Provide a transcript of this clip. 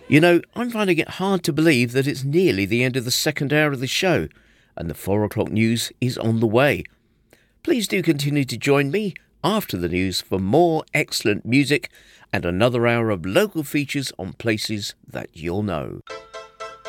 You know, I'm finding it hard to believe that it's nearly the end of the second hour of the show, and the 4 o'clock news is on the way. Please do continue to join me after the news for more excellent music and another hour of local features on places that you'll know.